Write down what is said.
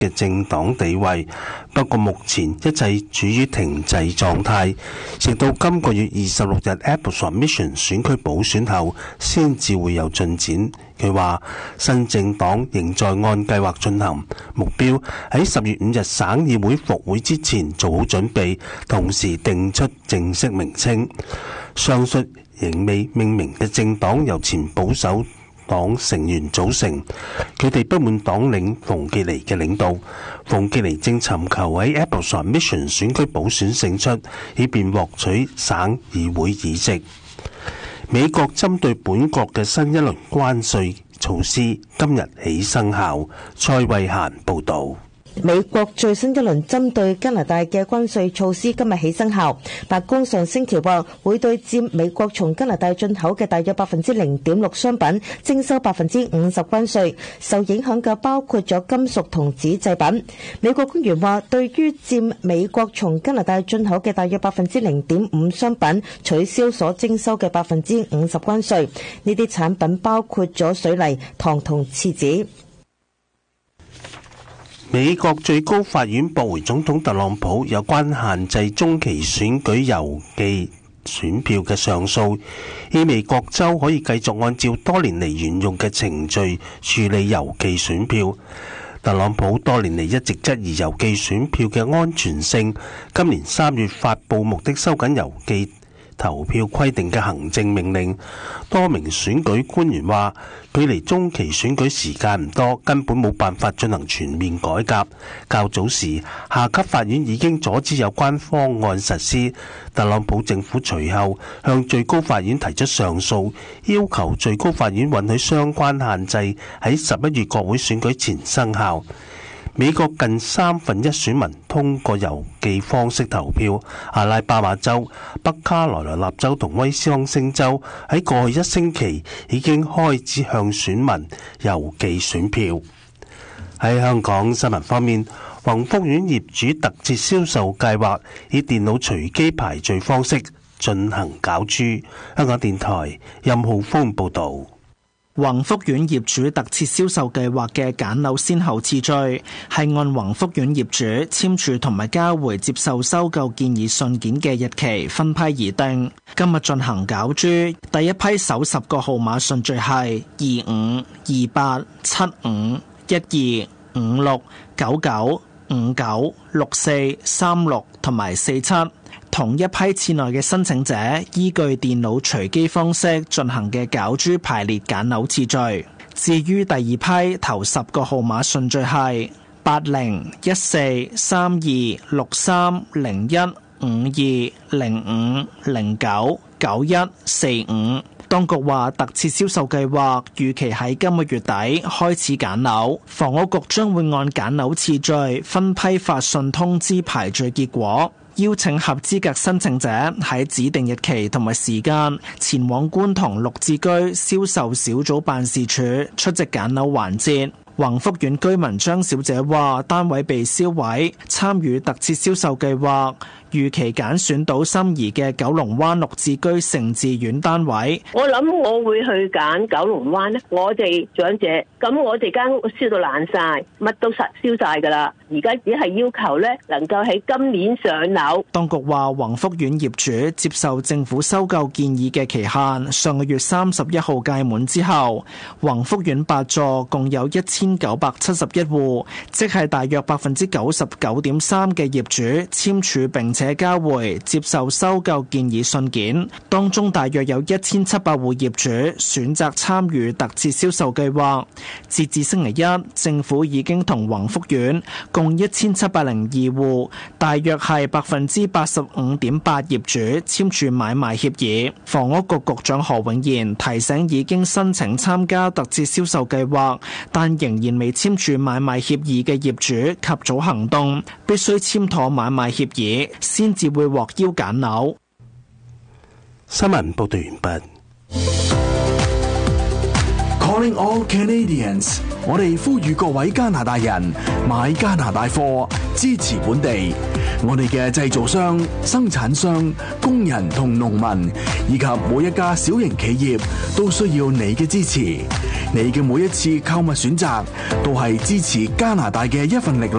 嘅政黨地位，不過目前一切處於停滯狀態，直到今個月26日 Epsom Mission 選區補選後先至會有進展。佢話新政黨仍在按計劃進行，目標喺10月5日省議會復會之前做好準備，同時定出正式名稱。上述仍未命名嘅政黨由前保守黨成員組成，佢哋不滿黨領馮傑尼嘅領導。馮傑尼正尋求喺 Epsom Mission 選區補選勝出，以便獲取省議會議席。美國針對本國嘅新一輪關稅措施今日起生效。蔡慧嫻報導。 美國最新一輪針對加拿大嘅關稅措施今日起生效。白宮上星期話會對佔美國從加拿大進口嘅大約 0.6% 商品徵收 50% 關稅，受影響嘅包括咗金屬同紙製品。美國官員話，對於佔美國從加拿大進口嘅大約 0.5% 商品取消所徵收嘅 50% 關稅，呢啲產品包括咗水泥、糖同廁紙。 美國最高法院駁回總統特朗普有關限制中期選舉郵寄選票嘅上訴，意味各州可以繼續按照多年嚟沿用嘅程序處理郵寄選票。特朗普多年嚟一直質疑郵寄選票嘅安全性，今年3月發布目的收緊郵寄投票規定嘅行政命令。多名選舉官員話，距離中期選舉時間唔多，根本冇辦法進行全面改革。較早時，下級法院已經阻止有關方案實施。特朗普政府隨後向最高法院提出上訴，要求最高法院允許相關限制喺11月國會選舉前生效。美國近1/3選民通過郵寄方式投票，阿拉巴馬州、北卡羅來納州同威斯康星州喺過去1星期已經開始向選民郵寄選票。喺香港新聞方面，宏福苑業主特設銷售計劃以電腦隨機排序方式進行攪珠。香港電台任浩峰報導。 宏福苑業主特設銷售計劃嘅揀樓先後次序係按宏福苑業主簽署同埋交回接受收購建議信件嘅日期分批而定。今日進行攪珠，第一批首10個號碼順序係25、28、75、12、56、99、59、64、36同埋47。同一批次內嘅申請者依據電腦隨機方式進行嘅攪珠排列揀樓次序。至於第二批頭10個號碼順序係80、14、32、63、01、52、05、09、91、45。當局話特設銷售計劃預期喺今個月底開始揀樓，房屋局將會按揀樓次序分批發信通知排序結果。邀請合資格申請者喺指定日期同埋時間前往觀塘綠置居銷售小組辦事處出席揀樓環節。宏福苑居民張小姐話，單位被銷毀，參與特設銷售計劃，預期揀選到心儀嘅九龍灣綠置居盛智苑單位。 我諗我會去揀九龍灣咧，我哋長者，咁我哋間屋燒到爛晒，乜都實燒晒噶啦。而家只係要求咧，能夠喺今年上樓。 當局話，宏福苑業主接受政府收購建議嘅期限上個月31號屆滿之後，宏福苑8座共有1971戶，即係大約 99.3% 嘅業主簽署並且交回接受收購建議信件。當中大約有1700戶業主選擇參與特設銷售計劃。截至星期一，政府已經同宏福苑共1702戶，大約係 85.8% 業主簽署買賣協議。房屋局局長何永賢提醒已經申請參加特設銷售計劃，但仍然未簽署買賣協議嘅業主及早行動，必須簽妥買賣協議，先至會獲邀揀樓。 新聞報道完畢。 Calling all Canadians. 我哋呼籲各位加拿大人買加拿大貨，支持本地。我哋嘅製造商、生產商、工人同農民，以及每一家小型企業，都需要你嘅支持。你嘅每一次購物選擇，都係支持加拿大嘅一份力量。